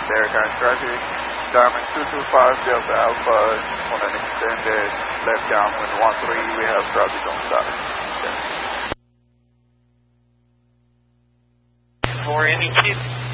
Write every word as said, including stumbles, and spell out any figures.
Derek Hines traffic. Diamond two two five Delta Alpha on an extended left downwind one three. We have traffic on side. For any Q.